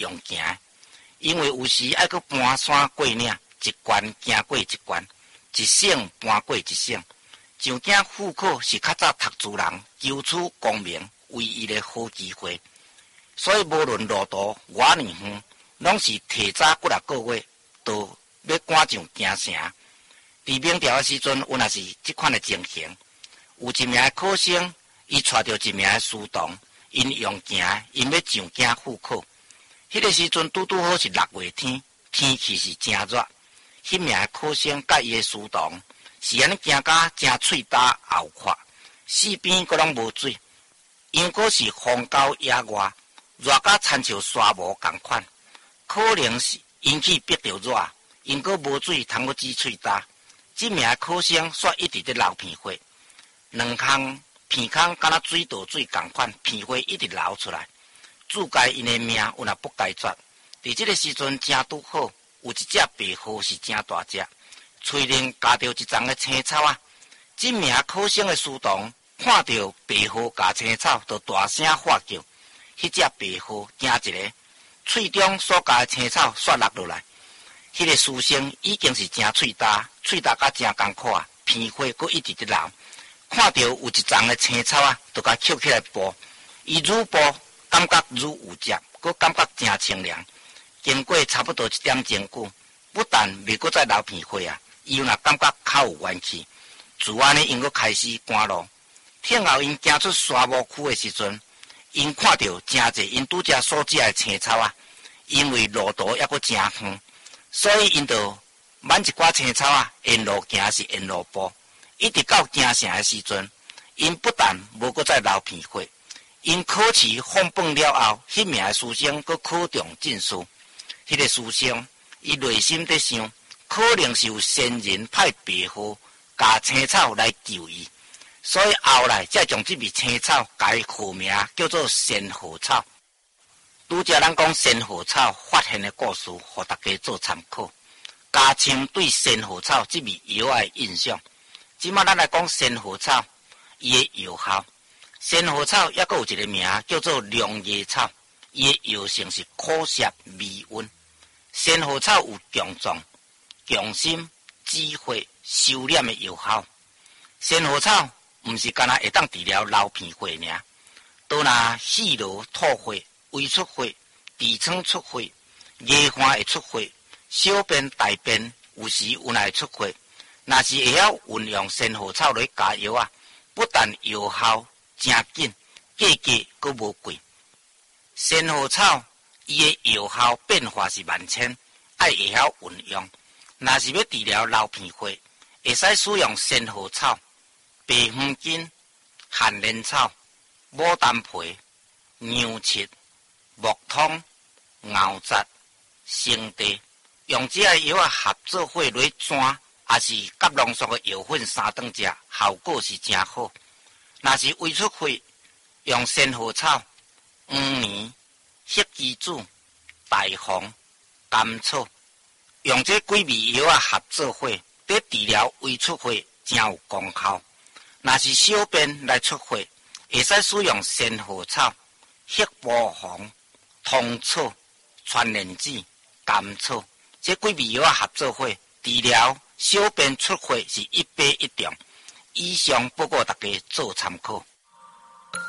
用行的，因为有时爱去搬山过岭，一关行过一关，一省搬过一省。上京户口是较早读书人求取功名唯一的好机会，所以无论路途偌年远，拢是提早几6个月都要赶上京城。伫明朝的时阵，有若是即款的情形，有一名考生，伊带着一名师童，因用行，因要上京户口。迄个时阵拄好是6月天，天气是真热。迄名考生甲伊的师童是安尼行甲真喙焦喉渴，四边阁拢无水，因果是荒郊野外，热甲亲像沙漠共款，可能是引起逼着热，因果无水通去止喙焦。这名考生煞一直在流鼻血，两项鼻孔敢若水倒水共款，鼻血一直流出来，注解因的命有若不该绝。伫这个时阵正拄好，有一只白鹤是真大只，喙顶夹着一丛的青草啊！这名考生的师童看到白鹤夹青草，就大声喝叫。迄只白鹤惊一个，喙中所夹的青草煞落落来。迄个师生已经是真喙焦，喙焦甲真艰苦啊，鼻血阁一直在流。看到有一丛的青草啊，就甲捡起来剥。伊愈剥，感觉愈有汁，阁感觉真清凉。经过差不多1点钟久，不但未阁再流鼻血啊，伊又若感觉较有元气。自安尼，因阁开始赶路。听后因行出沙漠区的时阵，因看到真侪因拄则所食的青草啊，因为路途还阁真远。所以，因就挽一寡青草啊，沿路行是沿路步，一直到京城的时阵，因不但无搁再流鼻血，因考试放榜了后，迄名的师生搁考中进士。迄个师生，伊内心在想，可能是有仙人派白鹤夹青草来救伊，所以后来才将这味青草改号名叫做仙鹤草。拄则咱讲仙鹤草发现的故事，互大家做参考，加深对仙鹤草这味药的印象。即马咱来讲仙鹤草，伊的药效。仙鹤草也阁有一个名叫做良叶草，伊的药性是苦涩微温。仙鹤草有强壮、强心、止血、收敛的药效。仙鹤草毋是干那会当治疗流鼻血尔，倒若气罗吐血、胃出血、痔疮出血、牙患会出血、小便大便有时有若会出血。若是会晓运用仙鹤草来加药啊，不但药效真紧，价格阁无贵。仙鹤草伊的药效变化是万千，爱会晓运用。若是要治疗流鼻血，会使使用仙鹤草、白黄金、汉莲草、牡丹皮、牛葶、木通、熬杂、生地，用这些药合做伙来转，也是甲浓缩的药粉3顿食，效果是真好。若是胃出血，用仙鹤草、黄连、黑鸡子、大黄、甘草，用这几味药合做伙，对治疗胃出血真有功效。若是小便来出血，会使使用仙鹤草、黑薄荷、通草、川莲子、甘草，这几味药合做伙，治疗小便出血是1杯1中。以上报告大家做参考。